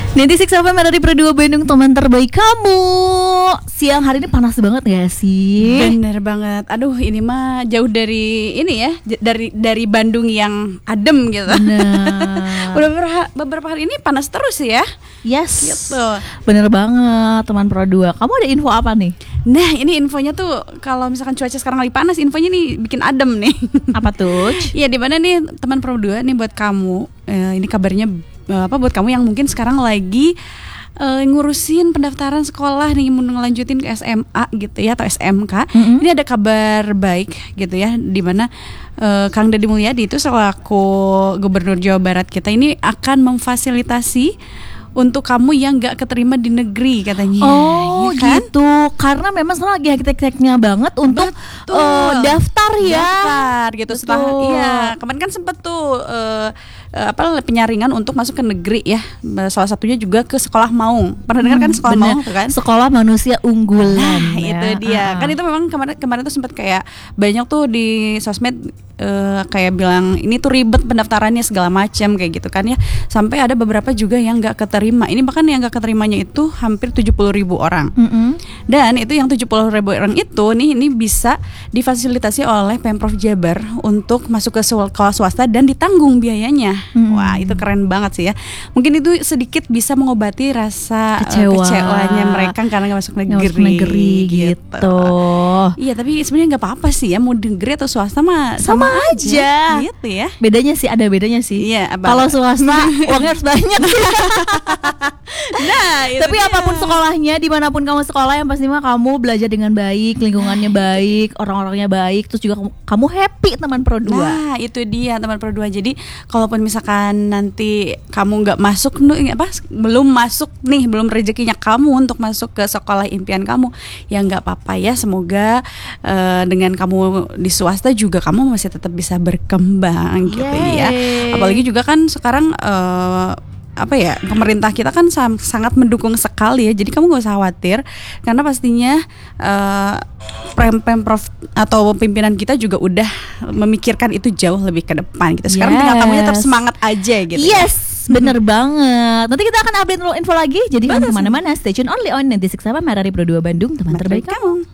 96 FM dari Pro 2 Bandung, teman terbaik kamu. Siang hari ini panas banget gak sih? Bener banget. Aduh, ini mah jauh dari ini ya, dari Bandung yang adem gitu. Bener. Udah beberapa hari ini panas terus ya. Yes, gitu. Bener banget teman Pro 2. Kamu ada info apa nih? Nah, ini infonya tuh kalau misalkan cuaca sekarang lagi panas, infonya nih bikin adem nih. Apa tuh? Iya, di mana nih teman Pro 2 nih buat kamu. Ini kabarnya buat kamu yang mungkin sekarang lagi ngurusin pendaftaran sekolah nih, mau ngelanjutin ke SMA gitu ya, atau SMK. Ini ada kabar baik gitu ya, di mana Kang Deddy Mulyadi itu selaku Gubernur Jawa Barat kita ini akan memfasilitasi untuk kamu yang gak keterima di negeri katanya. Oh, ya kan? gitu. Karena memang sekarang lagi hektik-hektiknya banget untuk daftar ya. Daftar gitu. Setelah iya, kemarin kan sempet tuh penyaringan untuk masuk ke negeri ya. Salah satunya juga ke Sekolah Maung. Pernah dengar kan Sekolah Maung kan? Sekolah Manusia Unggulan. Nah, itu dia. Kan itu memang kemarin tuh sempat kayak banyak tuh di sosmed kayak bilang ini tuh ribet pendaftarannya segala macam kayak gitu kan ya. Sampai ada beberapa juga yang nggak keterima. Ini bahkan yang nggak keterimanya itu hampir 70.000 orang. Dan itu yang 70.000 orang itu ini bisa difasilitasi oleh Pemprov Jabar untuk masuk ke sekolah swasta dan ditanggung biayanya. Wah, itu keren banget sih ya. Mungkin itu sedikit bisa mengobati rasa kecewanya mereka karena nggak masuk negeri gitu. Iya, tapi sebenarnya nggak apa-apa sih ya, mau negeri atau swasta mah sama aja gitu ya. Bedanya sih, ada bedanya sih. Iya, kalau swasta uangnya harus banyak. Nah, tapi dia. Apapun sekolahnya, dimanapun kamu sekolah, yang pasti mah kamu belajar dengan baik, lingkungannya baik, orang-orangnya baik, terus juga kamu happy teman Pro 2. Nah, itu dia teman Pro 2. Jadi kalaupun misalkan nanti kamu nggak masuk belum rezekinya kamu untuk masuk ke sekolah impian kamu, ya nggak apa-apa ya. Semoga dengan kamu di swasta juga kamu masih tetap bisa berkembang gitu ya. Apalagi juga kan sekarang pemerintah kita kan sangat mendukung sekali ya. Jadi kamu gak usah khawatir, karena pastinya Pemprov atau pimpinan kita juga udah memikirkan itu jauh lebih ke depan gitu. Sekarang tinggal kamu tetap semangat aja gitu. Yes, bener banget. Nanti kita akan update info lagi. Jadi jangan kemana-mana, stay tune only on 96 FM dari Pro 2 Bandung, teman terbaik kamu.